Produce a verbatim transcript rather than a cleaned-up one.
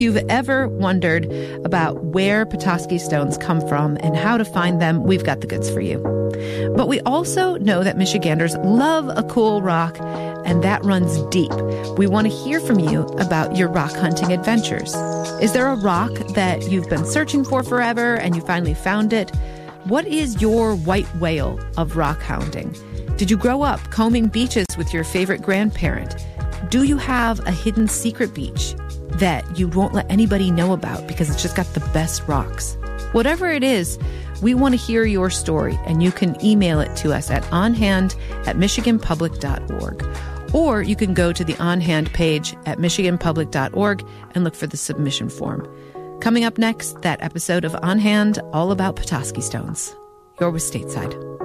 If you've ever wondered about where Petoskey stones come from and how to find them, we've got the goods for you. But we also know that Michiganders love a cool rock, and that runs deep. We want to hear from you about your rock hunting adventures. Is there a rock that you've been searching for forever and you finally found it? What is your white whale of rock hounding? Did you grow up combing beaches with your favorite grandparent? Do you have a hidden secret beach that you won't let anybody know about because it's just got the best rocks? Whatever it is, we want to hear your story, and you can email it to us at onhand at michigan public dot org. Or you can go to the On Hand page at michigan public dot org and look for the submission form. Coming up next, that episode of On Hand, all about Petoskey stones. You're with Stateside.